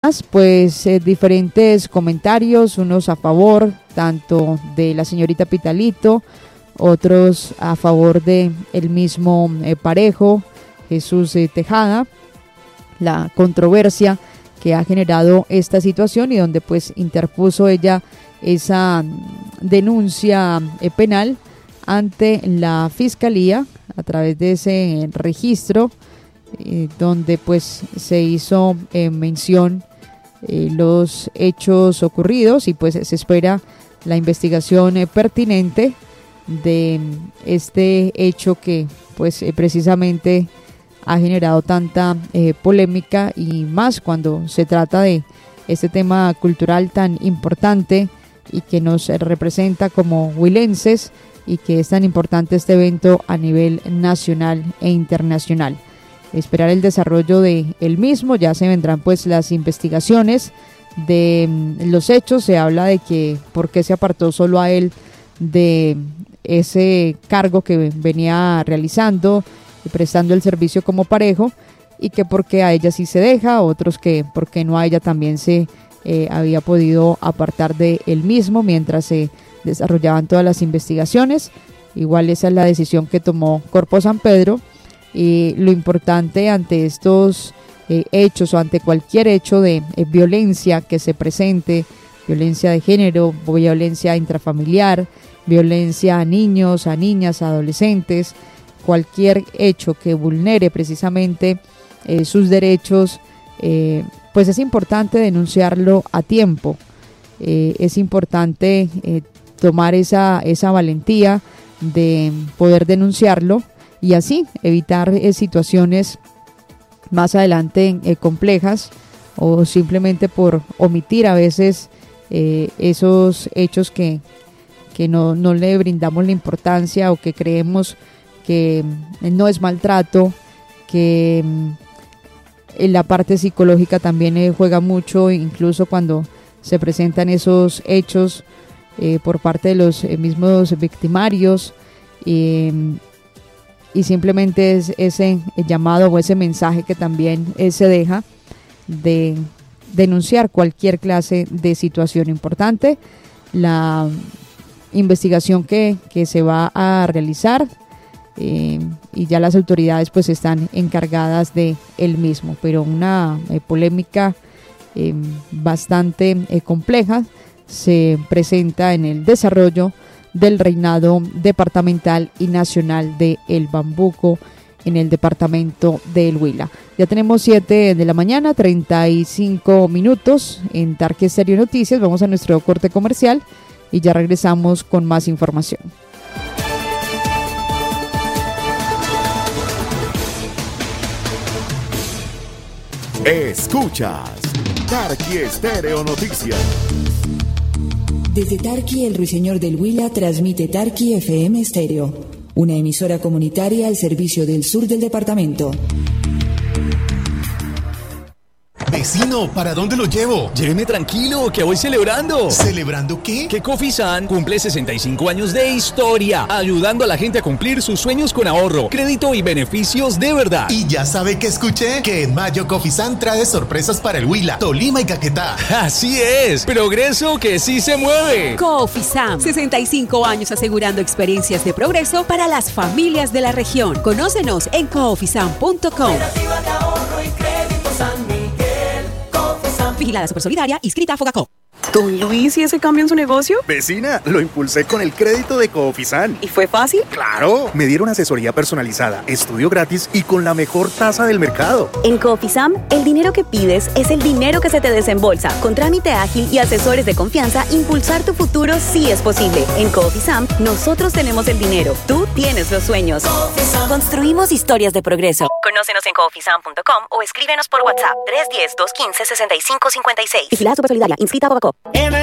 Además, pues diferentes comentarios, unos a favor tanto de la señorita Pitalito, otros a favor de el mismo Parejo, Jesús Tejada, la controversia que ha generado esta situación y donde pues interpuso ella esa denuncia penal ante la Fiscalía a través de ese registro donde pues se hizo mención los hechos ocurridos y pues se espera la investigación pertinente de este hecho que pues precisamente ha generado tanta polémica y más cuando se trata de este tema cultural tan importante y que nos representa como huilenses y que es tan importante este evento a nivel nacional e internacional. Esperar el desarrollo de el mismo, ya se vendrán pues las investigaciones de los hechos. Se habla de que por qué se apartó solo a él de ese cargo que venía realizando y prestando el servicio como Parejo, y que porque a ella sí se deja, otros que porque no a ella también se había podido apartar de él mismo mientras se desarrollaban todas las investigaciones. Igual esa es la decisión que tomó Corpo San Pedro, y lo importante ante estos hechos o ante cualquier hecho de violencia que se presente, violencia de género, violencia intrafamiliar, violencia a niños, a niñas, a adolescentes, cualquier hecho que vulnere precisamente sus derechos, pues es importante denunciarlo a tiempo. Es importante tomar esa valentía de poder denunciarlo y así evitar situaciones más adelante complejas, o simplemente por omitir a veces esos hechos que no le brindamos la importancia o que creemos que no es maltrato, que en la parte psicológica también juega mucho, incluso cuando se presentan esos hechos por parte de los mismos victimarios, y simplemente es ese llamado o ese mensaje que también se deja de denunciar cualquier clase de situación importante. La investigación que se va a realizar, y ya las autoridades pues están encargadas de el mismo, pero una polémica bastante compleja se presenta en el desarrollo del reinado departamental y nacional de El Bambuco en el departamento del Huila. Ya tenemos 7 de la mañana, 35 minutos en Tarque Estéreo Noticias. Vamos a nuestro corte comercial y ya regresamos con más información. Escuchas Tarque Estéreo Noticias. Desde Tarqui, el Ruiseñor del Huila transmite Tarqui FM Estéreo, una emisora comunitaria al servicio del sur del departamento. Vecino, ¿para dónde lo llevo? Lléveme tranquilo, que voy celebrando. ¿Celebrando qué? Que Cofisan cumple 65 años de historia, ayudando a la gente a cumplir sus sueños con ahorro, crédito y beneficios de verdad. Y ya sabe que escuché que en mayo Cofisan trae sorpresas para el Huila, Tolima y Caquetá. Así es, progreso que sí se mueve. Cofisan, 65 años asegurando experiencias de progreso para las familias de la región. Conócenos en cofisan.com. Cooperativa de ahorro y crédito San Miguel. Vigilada Supersolidaria, inscrita a Fogacop. Don Luis, ¿y ese cambio en su negocio? Vecina, lo impulsé con el crédito de Cofisan. ¿Y fue fácil? ¡Claro! Me dieron asesoría personalizada, estudio gratis y con la mejor tasa del mercado. En Cofisam, el dinero que pides es el dinero que se te desembolsa. Con trámite ágil y asesores de confianza, impulsar tu futuro sí es posible. En Cofisam, nosotros tenemos el dinero. Tú tienes los sueños. Cofisam. Construimos historias de progreso. Conócenos en cofisam.com o escríbenos por WhatsApp 310-215-6556. Vigilada Supersolidaria, inscrita a Fogacop.